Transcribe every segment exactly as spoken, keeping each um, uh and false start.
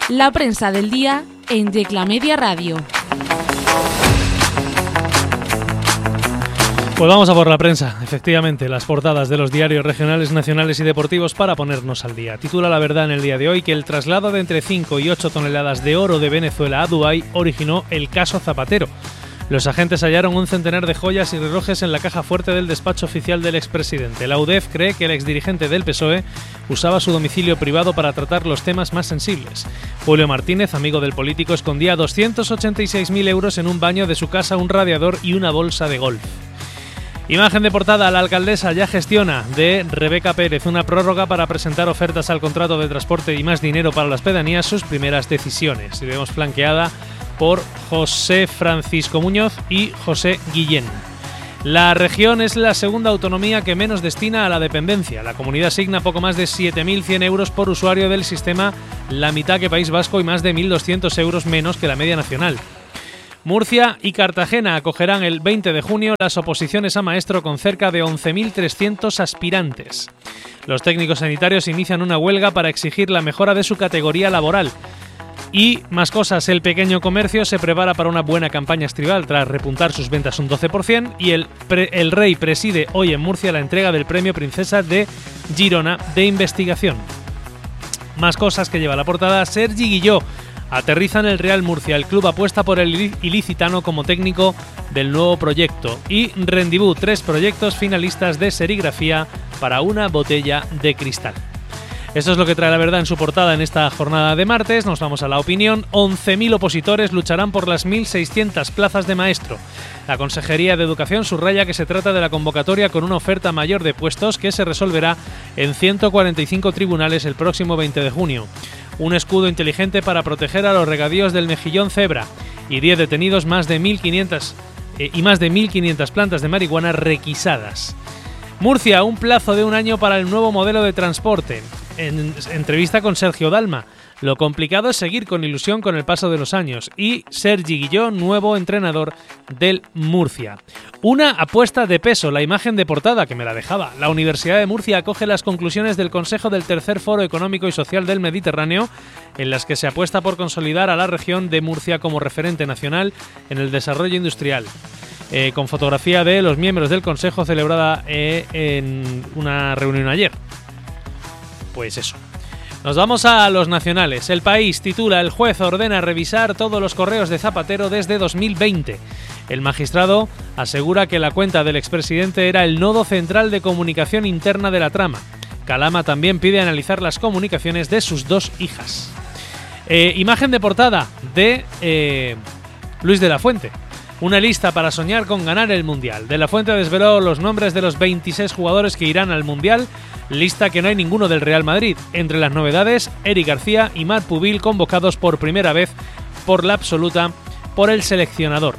La prensa del día en Yecla Media Radio. Pues vamos a por la prensa, efectivamente, las portadas de los diarios regionales, nacionales y deportivos para ponernos al día. Titula La Verdad en el día de hoy que el traslado de entre cinco y ocho toneladas de oro de Venezuela a Dubái originó el caso Zapatero. Los agentes hallaron un centenar de joyas y relojes en la caja fuerte del despacho oficial del expresidente. La U D E F cree que el exdirigente del P S O E usaba su domicilio privado para tratar los temas más sensibles. Julio Martínez, amigo del político, escondía doscientos ochenta y seis mil euros en un baño de su casa, un radiador y una bolsa de golf. Imagen de portada, la alcaldesa ya gestiona, de Rebeca Pérez, una prórroga para presentar ofertas al contrato de transporte y más dinero para las pedanías, sus primeras decisiones. Y vemos flanqueada por José Francisco Muñoz y José Guillén. La región es la segunda autonomía que menos destina a la dependencia. La comunidad asigna poco más de siete mil cien euros por usuario del sistema, la mitad que País Vasco y más de mil doscientos euros menos que la media nacional. Murcia y Cartagena acogerán el veinte de junio las oposiciones a maestro con cerca de once mil trescientos aspirantes. Los técnicos sanitarios inician una huelga para exigir la mejora de su categoría laboral. Y más cosas, el pequeño comercio se prepara para una buena campaña estival tras repuntar sus ventas un doce por ciento y el, pre, el Rey preside hoy en Murcia la entrega del Premio Princesa de Girona de Investigación. Más cosas que lleva la portada, Sergi Guilló aterriza en el Real Murcia. El club apuesta por el ilicitano como técnico del nuevo proyecto. Y Rendibú, tres proyectos finalistas de serigrafía para una botella de cristal. Esto es lo que trae La Verdad en su portada en esta jornada de martes. Nos vamos a la opinión. once mil opositores lucharán por las mil seiscientas plazas de maestro. La Consejería de Educación subraya que se trata de la convocatoria con una oferta mayor de puestos que se resolverá en ciento cuarenta y cinco tribunales el próximo veinte de junio. Un escudo inteligente para proteger a los regadíos del mejillón cebra y diez detenidos, más de mil quinientas eh, y más de mil quinientas plantas de marihuana requisadas. Murcia, un plazo de un año para el nuevo modelo de transporte. En entrevista con Sergio Dalma. Lo complicado es seguir con ilusión con el paso de los años. Y Sergi Guilló, nuevo entrenador del Murcia. Una apuesta de peso, la imagen de portada que me la dejaba. La Universidad de Murcia acoge las conclusiones del Consejo del Tercer Foro Económico y Social del Mediterráneo, en las que se apuesta por consolidar a la región de Murcia como referente nacional en el desarrollo industrial. Eh, con fotografía de los miembros del Consejo celebrada eh, en una reunión ayer. Pues eso. Nos vamos a los nacionales. El País titula: El juez ordena revisar todos los correos de Zapatero desde dos mil veinte. El magistrado asegura que la cuenta del expresidente era el nodo central de comunicación interna de la trama. Calama también pide analizar las comunicaciones de sus dos hijas. Eh, imagen de portada de eh, Luis de la Fuente. Una lista para soñar con ganar el Mundial. De la Fuente desveló los nombres de los veintiséis jugadores que irán al Mundial, lista que no hay ninguno del Real Madrid. Entre las novedades, Eric García y Marc Pubil, convocados por primera vez por la absoluta por el seleccionador.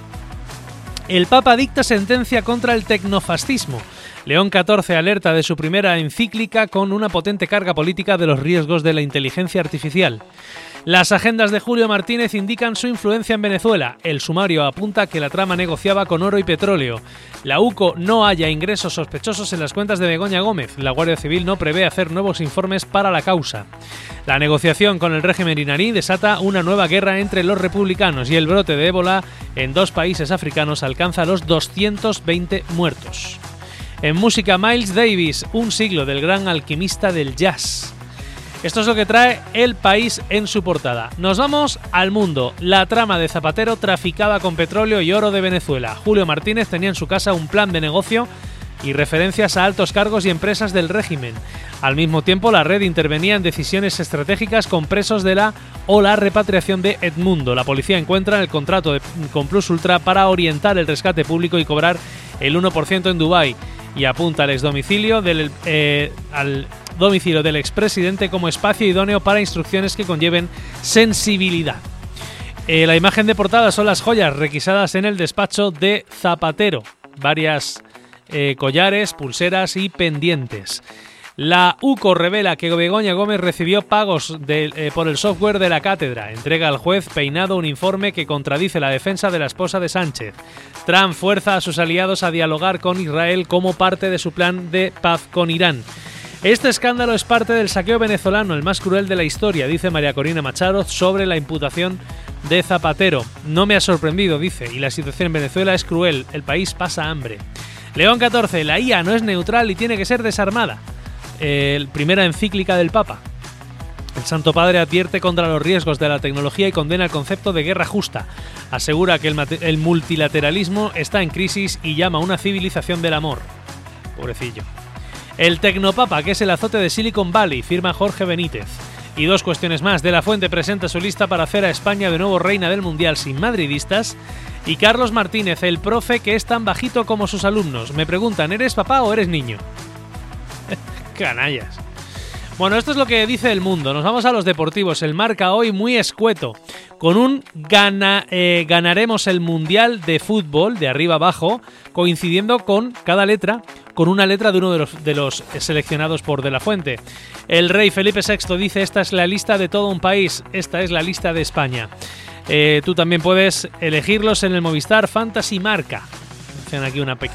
El Papa dicta sentencia contra el tecnofascismo. León catorce alerta de su primera encíclica con una potente carga política de los riesgos de la inteligencia artificial. Las agendas de Julio Martínez indican su influencia en Venezuela. El sumario apunta que la trama negociaba con oro y petróleo. La U C O no halla ingresos sospechosos en las cuentas de Begoña Gómez. La Guardia Civil no prevé hacer nuevos informes para la causa. La negociación con el régimen iraní desata una nueva guerra entre los republicanos y el brote de ébola en dos países africanos alcanza los doscientos veinte muertos. En música, Miles Davis, un siglo del gran alquimista del jazz. Esto es lo que trae El País en su portada. Nos vamos al Mundo. La trama de Zapatero traficaba con petróleo y oro de Venezuela. Julio Martínez tenía en su casa un plan de negocio y referencias a altos cargos y empresas del régimen. Al mismo tiempo, la red intervenía en decisiones estratégicas con presos de la o la repatriación de Edmundo. La policía encuentra el contrato de, con Plus Ultra para orientar el rescate público y cobrar el uno por ciento en Dubái. Y apunta al exdomicilio del, eh, al domicilio del expresidente como espacio idóneo para instrucciones que conlleven sensibilidad. Eh, la imagen de portada son las joyas requisadas en el despacho de Zapatero. Varias eh, collares, pulseras y pendientes. La U C O revela que Begoña Gómez recibió pagos de, eh, por el software de la cátedra. Entrega al juez Peinado un informe que contradice la defensa de la esposa de Sánchez. Trump fuerza a sus aliados a dialogar con Israel como parte de su plan de paz con Irán. Este escándalo es parte del saqueo venezolano, el más cruel de la historia, dice María Corina Machado sobre la imputación de Zapatero. No me ha sorprendido, dice, y la situación en Venezuela es cruel, el país pasa hambre. León catorce, la I A no es neutral y tiene que ser desarmada. Eh, primera encíclica del Papa. El Santo Padre advierte contra los riesgos de la tecnología y condena el concepto de guerra justa. Asegura que el, el multilateralismo está en crisis y llama a una civilización del amor. Pobrecillo. El Tecnopapa, que es el azote de Silicon Valley, firma Jorge Benítez. Y dos cuestiones más. De la Fuente presenta su lista para hacer a España de nuevo reina del Mundial sin madridistas. Y Carlos Martínez, el profe que es tan bajito como sus alumnos. Me preguntan, ¿eres papá o eres niño? Canallas. Bueno, esto es lo que dice El Mundo. Nos vamos a los deportivos. El Marca hoy muy escueto, con un gana, eh, ganaremos el Mundial de Fútbol, de arriba abajo, coincidiendo con cada letra, con una letra de uno de los, de los seleccionados por De la Fuente. El rey Felipe sexto dice, esta es la lista de todo un país, esta es la lista de España. Eh, tú también puedes elegirlos en el Movistar Fantasy Marca. Hacen aquí una pequeña